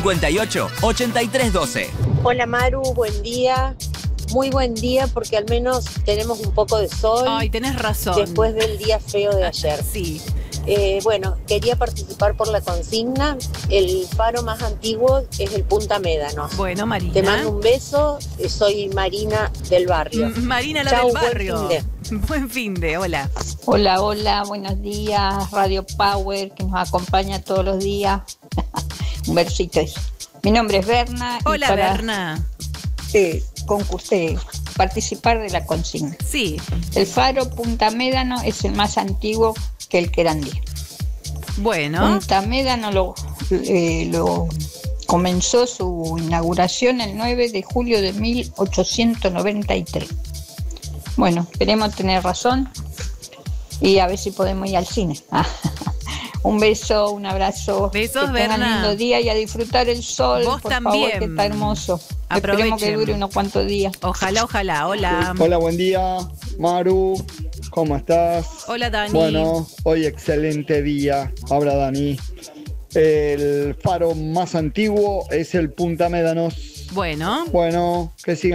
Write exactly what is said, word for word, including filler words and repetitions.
cincuenta y ocho, ochenta y tres doce. Hola Maru, buen día. Muy buen día porque al menos tenemos un poco de sol. Ay, tenés razón. Después del día feo de ayer. Sí. Eh, bueno, quería participar por la consigna. El faro más antiguo es el Punta Médanos. Bueno, Marina. Te mando un beso. Soy Marina del barrio. M- Marina, la Chau, del barrio. buen fin de. Buen fin de, hola. Hola, hola, buenos días, Radio Power, que nos acompaña todos los días. Un besito. Mi nombre es Berna. Hola, y para, Berna. Eh, con usted, participar de la consigna. Sí. El faro Punta Médano es el más antiguo que el Querandí. Bueno. Punta Médano lo, eh, lo comenzó su inauguración el nueve de julio de mil ochocientos noventa y tres. Bueno, esperemos tener razón y a ver si podemos ir al cine. Un beso, un abrazo. Besos, que tengan Berna. lindo día y a disfrutar el sol. Vos por también. favor, que está hermoso. Aprovechen. Esperemos que dure unos cuantos días. Ojalá, ojalá. Hola. Hola, buen día, Maru. ¿Cómo estás? Hola, Dani. Bueno, hoy excelente día. Habla Dani. El faro más antiguo es el Punta Médanos. Bueno. Bueno, que siga.